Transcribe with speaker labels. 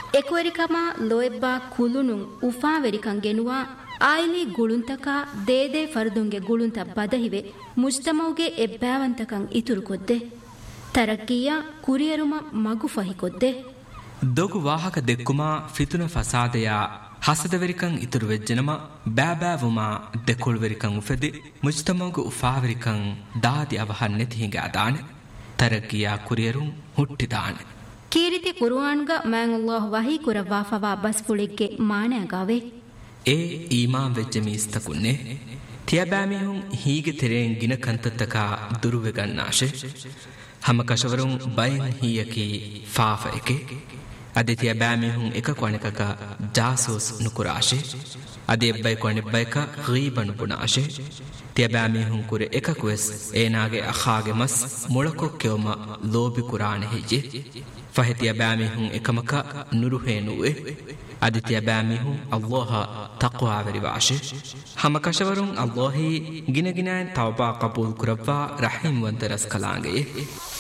Speaker 1: ಎಕ್ವರಿಕಮ ಲೋಯಬ್ಬಾ ಕುಲುನುಂ ಉಫಾವೆರಿಕಂ ಗೆನುವಾ oily ಗುಳುಂತಕ ದೇದೇ ಫರ್ದುಂಗೆ ಗುಳುಂತ ಬದಹಿವೆ ಮುಜ್ತಮೌಗೆ ಎಬ್ಬಾವಂತಕಂ ಇತುರು ಕೊದ್ದೆ ತರಕ್ಕಿಯ ಕುರಿಯರುಮ ಮಗು ಫಹಿಕೊದ್ದೆ
Speaker 2: ದೊಗು ವಾಹಕ ದೆಕ್ಕುಮಾ ಫಿತುನ ಫಸಾದೆಯ ಹಸದವೆರಿಕಂ ಇತುರು ವೆಜ್ಜನಮ ಬ್ಯಾಬ್ಯಾವುಮಾ ದೆಕ್ಕುಳುವೆರಿಕಂ ಉಫೆದಿ ಮುಜ್ತಮೌಗೆ ಉಫಾವೆರಿಕಂ ದಾದಿ ಅವಹನ್ನೆತಿ ಹಿಂಗೆ ಅದಾನೆ ತರಕ್ಕಿಯ ಕುರಿಯರುಂ ಹುಟ್ಟಿದಾನೆ
Speaker 1: ಕೀರಿತಿ ಕುರ್ಆನ್ಗ ಮಾಂಗುಲ್ಲಾಹ್ ವಹಿ ಕುರವಾ ಫವಾ ಬಸ್ಫುಳಿಗ್ಗೆ ಮಾಣೆಗಾವೆ
Speaker 2: ಏ ಈಮಾನ್ ವೆಜ್ಜೆ ಮೀಸ್ತಕುನ್ನೆ ತಿಯಬಾಮಿಹುಂ ಹೀಗೆ ತೆರೆಂ ಗಿನ ಕಂತತ್ತಕ ದುರುವೆಗನ್ನಾಶೆ ಹಮ ಕಶವರುಂ ಬಯಂ ಹೀಯಕಿ ಫಾಫ ಎಕೆ ಅದೆ ತಿಯಬಾಮಿಹುಂ ಎಕ ಕೊಣೆಕಕ ಜಾಸೂಸ್ ನುಕುರಾಶೆ ಅದೆ ಎಬ್ಬೈ ಕೊಣೆಬ್ಬೈಕ ಗೀಬನು ಬುನಾಶೆ ತಿಯಬಾಮಿಹುಂ ಕುರೆ ಎಕಕುವೆಸ್ ಏನಾಗೆ ಅಖಾಗೆ ಮಸ್ ಮುಳಕೊಕ್ಕೆವಮ ಲೋಬಿ ಕುರಾನೆ ಹೆಜ್ಜೆ ಫಹತಿಯ ಬ್ಯಾಮಿಹುಂ ಎಕಮಕ ನುರುಹೇನುವೆ ಅದಿತಿಯ ಬ್ಯಾಮಿಹುಂ ಅಲ್ಲಾಹ ತಕ್ವಾವರಿ ವಾಶೆ ಹಮ ಕಶವರುಂ ಅಲ್ಲಾಹಿ ಗಿನಗಿನಾಯನ್ ತೌಬಾ ಕಬೂಲ್ ಕುರವ್ವಾ ರಹೀಮ್ ವಂತರಸ್ ಕಲಾಂಗೆಯೆ